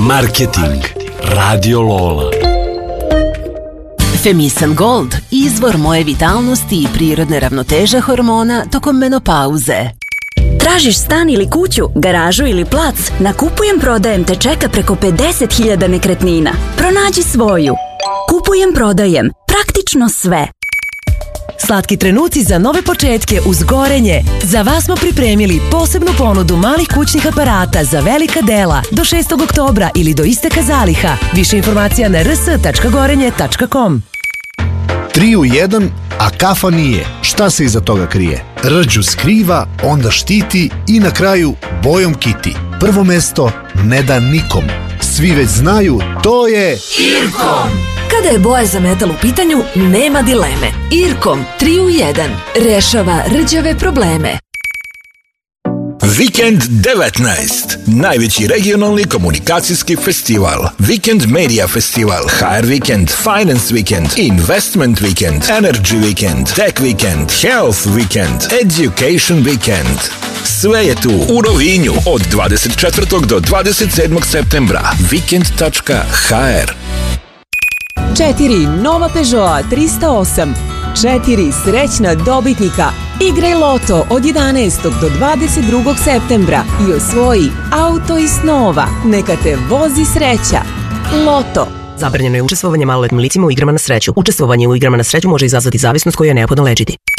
Marketing Radio Lola. Femisan Gold, izvor moje vitalnosti i prirodne ravnoteže hormona tokom menopauze. Tražiš stan ili kuću, garažu ili plac? Na Kupujem prodajem te čeka preko 50.000 nekretnina. Pronađi svoju. Kupujem prodajem. Praktično sve. Slatki trenuci za nove početke uz Gorenje. Za vas smo pripremili posebnu ponudu malih kućnih aparata za velika dela do 6. oktobra ili do isteka zaliha. Više informacija na rs.gorenje.com. 3 u 1, a kafa nije. Šta se iza toga krije? Rđu skriva, onda štiti i na kraju bojom kiti. Prvo mesto ne da nikom. Svi već znaju, to je Irkom. Kada je boja za metal u pitanju, nema dileme. Irkom 3 u 1 rešava rđave probleme. Vikend 19. Najveći regionalni komunikacijski festival. Weekend Media Festival, HR Weekend, Finance Weekend, Investment Weekend, Energy Weekend, Tech Weekend, Health Weekend, Education Weekend. Sve je tu u Rovinju od 24. do 27. septembra. Weekend.hr. 4 nova Peugeot 308, 4 srećna dobitnika. Igraj loto od 11. do 22. septembra i osvoji auto iz snova. Neka te vozi sreća. Loto. Zabranjeno je učestvovanje maloletnim licima u igrama na sreću. Učestvovanje u igrama na sreću može izazvati zavisnost koju je neophodno lečiti.